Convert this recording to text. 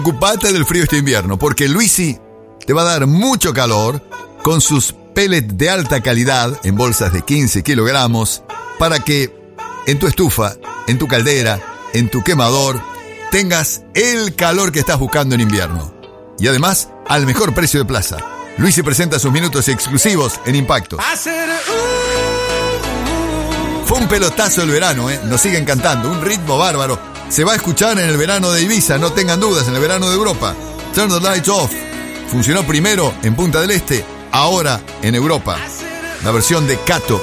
Ocupate del frío este invierno, porque Luisi te va a dar mucho calor con sus pellets de alta calidad en bolsas de 15 kilogramos para que en tu estufa, en tu caldera, en tu quemador, tengas el calor que estás buscando en invierno. Y además, al mejor precio de plaza. Luisi presenta sus minutos exclusivos en Impacto. Fue un pelotazo el verano, nos siguen cantando, un ritmo bárbaro. Se va a escuchar en el verano de Ibiza, no tengan dudas, en el verano de Europa. Turn the Lights Off funcionó primero en Punta del Este, ahora en Europa. La versión de Cato